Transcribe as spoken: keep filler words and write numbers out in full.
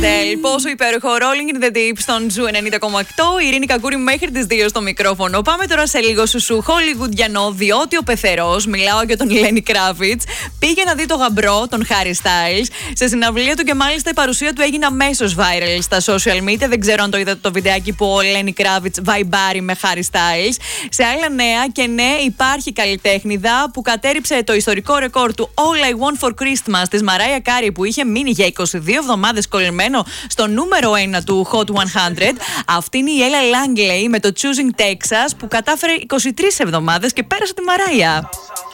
Adele. Πόσο υπέροχο. Rolling in the Deep στον Ζου ενενήντα κόμμα οκτώ. Ειρήνη Κακούρη μέχρι τις δύο στο μικρόφωνο. Πάμε τώρα σε λίγο σου σου χολιγουντιανό, διότι ο πεθερός, μιλάω για τον Λένι Κράβιτς, πήγε να δει το γαμπρό, τον Χάρι Στάιλς, σε συναυλία του και μάλιστα η παρουσία του έγινε αμέσως viral στα social media. Δεν ξέρω αν το είδατε το βιντεάκι που ο Λένι Κράβιτς βαϊμπάρει με Χάρι Στάιλς. Σε άλλα νέα, και ναι, υπάρχει καλλιτέχνηδα που κατέριψε το ιστορικό ρεκόρ του All I Want for Christmas της Μαράια Κάρι, που είχε μείνει για είκοσι δύο εβδομάδες κολλημένο στο νούμερο ένα του Hot εκατό. Αυτή είναι η Έλα Λάγκλεϊ με το Choosing Texas, που κατάφερε είκοσι τρεις εβδομάδες και πέρασε τη Μαράια.